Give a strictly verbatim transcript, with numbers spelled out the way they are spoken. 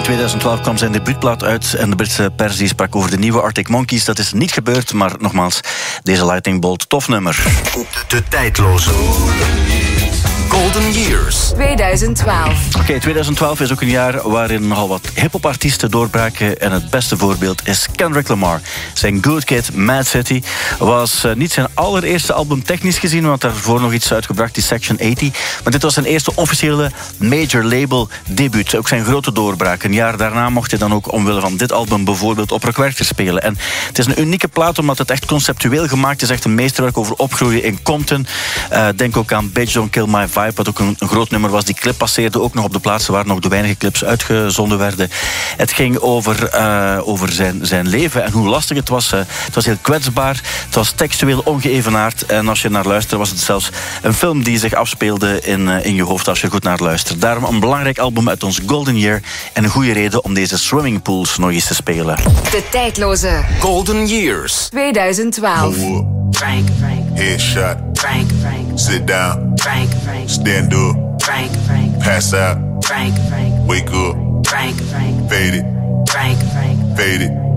twintig twaalf kwam zijn debuutplaat uit en de Britse pers die sprak over de nieuwe Arctic Monkeys. Dat is niet gebeurd, maar nogmaals, deze Lightning Bolt, tof nummer. De, de tijdloze Golden Years twintig twaalf. Oké, okay, twintig twaalf is ook een jaar waarin nogal wat hip-hop-artiesten doorbraken. En het beste voorbeeld is Kendrick Lamar. Zijn Good Kid, Mad City was uh, niet zijn allereerste album technisch gezien, want daarvoor nog iets uitgebracht, die Section tachtig. Maar dit was zijn eerste officiële major label debuut. Ook zijn grote doorbraak. Een jaar daarna mocht hij dan ook omwille van dit album bijvoorbeeld op Rock Werchter spelen. En het is een unieke plaat omdat het echt conceptueel gemaakt is. Echt een meesterwerk over opgroeien in Compton. Uh, denk ook aan Bitch Don't Kill My Vibe, wat ook een, een groot nummer was. Die clip passeerde ook nog op de plaatsen waar nog de weinige clips uitgezonden werden. Het ging over, uh, over zijn, zijn leven en hoe lastig het was. Uh, het was heel kwetsbaar. Het was textueel ongeëvenaard. En als je naar luisterde was het zelfs een film die zich afspeelde in, uh, in je hoofd als je goed naar luistert. Daarom een belangrijk album uit ons Golden Year en een goede reden om deze Swimming Pools nog eens te spelen. De tijdloze Golden Years twintig twaalf. Frank, Frank, headshot, Frank, Frank, sit down, Frank, Frank, stand up, Frank, Frank, pass out, Frank, Frank, wake up, Frank, Frank, fade it, Frank, Frank. fade it.